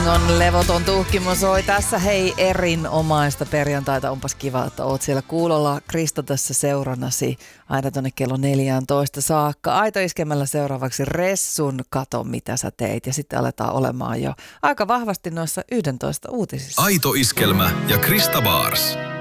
Auringon levoton tuhkimo soi tässä. Hei, erinomaista perjantaita. Onpas kiva, että oot siellä kuulolla. Krista tässä seurannasi aina tonne kello 14 saakka. Aito iskemällä seuraavaksi Ressun Kato mitä sä teit. Ja sitten aletaan olemaan jo aika vahvasti noissa 11 uutisissa. Aito iskelmä ja Krista Baars.